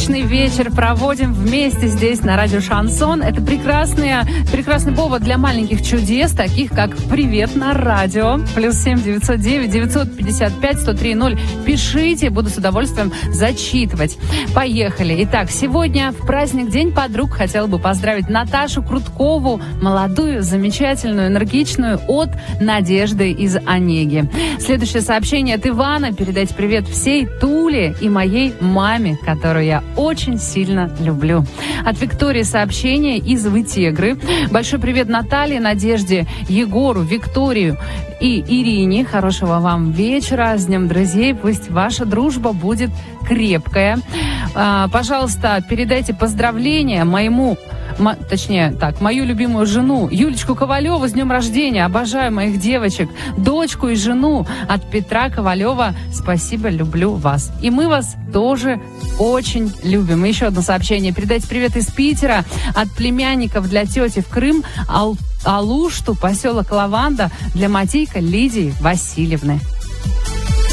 Пятничный вечер проводим вместе здесь на радио Шансон. Это прекрасный повод для маленьких чудес, таких как «Привет на радио». +7 909 955 103 0. Пишите, буду с удовольствием зачитывать. Поехали. Итак, сегодня в праздник День подруг хотела бы поздравить Наташу Круткову, молодую, замечательную, энергичную, от Надежды из Онеги. Следующее сообщение от Ивана. Передайте привет всей Туле и моей маме, которую я очень сильно люблю. От Виктории сообщение из Вытегры. Большой привет Наталье, Надежде, Егору, Викторию и Ирине. Хорошего вам вечера. С Днем друзей. Пусть ваша дружба будет крепкая. Пожалуйста, передайте поздравления мою любимую жену Юлечку Ковалеву с днем рождения. Обожаю моих девочек, дочку и жену от Петра Ковалева. Спасибо, люблю вас. И мы вас тоже очень любим. И еще одно сообщение. Передайте привет из Питера от племянников для тети в Крым, Алушту, поселок Лаванда, для Матейка Лидии Васильевны.